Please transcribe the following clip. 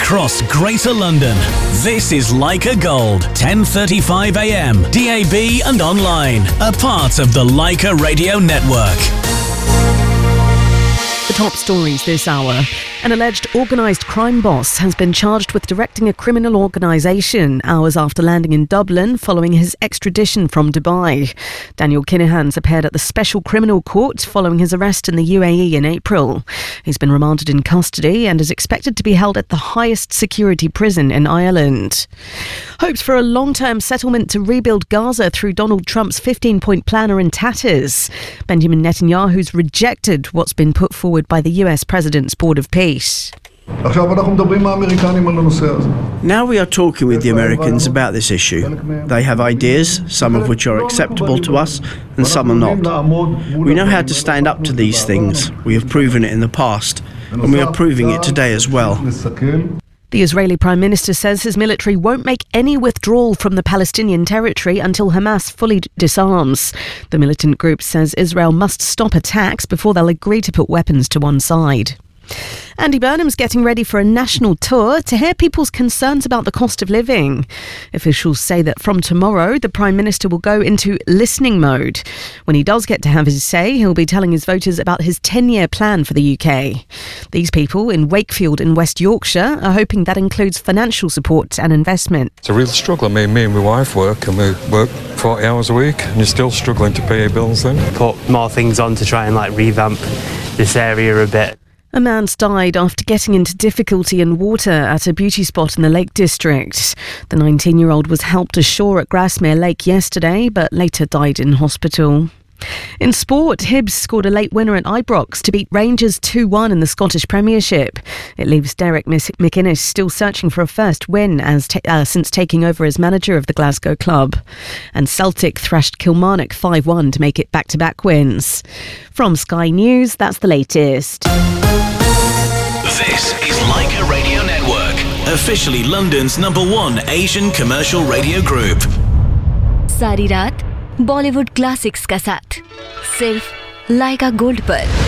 across Greater London. This is Leica Gold, 10:35 a.m, DAB and online. A part of the Leica Radio Network. The top stories this hour. An alleged organised crime boss has been charged with directing a criminal organisation hours after landing in Dublin following his extradition from Dubai. Daniel Kinahan's appeared at the Special Criminal Court following his arrest in the UAE in April. He's been remanded in custody and is expected to be held at the highest security prison in Ireland. Hopes for a long-term settlement to rebuild Gaza through Donald Trump's 15-point plan are in tatters. Benjamin Netanyahu's rejected what's been put forward by the US President's Board of Peace. Now we are talking with the Americans about this issue. They have ideas, some of which are acceptable to us and some are not. We know how to stand up to these things. We have proven it in the past, and we are proving it today as well. The Israeli Prime Minister says his military won't make any withdrawal from the Palestinian territory until Hamas fully disarms. The militant group says Israel must stop attacks before they'll agree to put weapons to one side. Andy Burnham's getting ready for a national tour to hear people's concerns about the cost of living. Officials say that from tomorrow, the Prime Minister will go into listening mode. When he does get to have his say, he'll be telling his voters about his 10-year plan for the UK. These people in Wakefield in West Yorkshire are hoping that includes financial support and investment. It's a real struggle. I mean, me and my wife work, and we work 40 hours a week, and you're still struggling to pay your bills then. Put more things on to try and revamp this area a bit. A man's died after getting into difficulty in water at a beauty spot in the Lake District. The 19-year-old was helped ashore at Grasmere Lake yesterday, but later died in hospital. In sport, Hibs scored a late winner at Ibrox to beat Rangers 2-1 in the Scottish Premiership. It leaves Derek McInnes still searching for a first win since taking over as manager of the Glasgow club. And Celtic thrashed Kilmarnock 5-1 to make it back-to-back wins. From Sky News, that's the latest. This is Leica Radio Network, officially London's #1 Asian commercial radio group. सारी रात Bollywood classics का साथ सिर्फ लाइका gold पर।